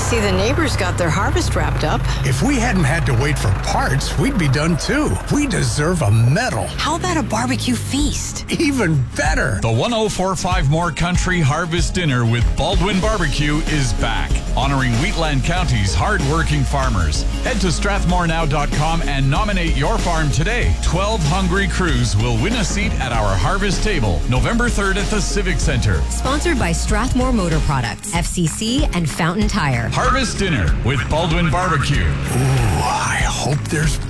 see the neighbors got their harvest wrapped up. If we hadn't had to wait for parts, we'd be done too. We deserve a medal. How about a barbecue feast? Even better. The 1045 More Country Harvest Dinner with Baldwin Barbecue is back, honoring Wheatland County's hard-working farmers. Head to strathmorenow.com and nominate your farm today. 12 hungry crews will win a seat at our harvest table November 3rd at the Civic Center. Sponsored by Strathmore Motor Products, FCC, and Fountain Tire. Harvest Dinner with Baldwin Barbecue. Ooh, I hope there's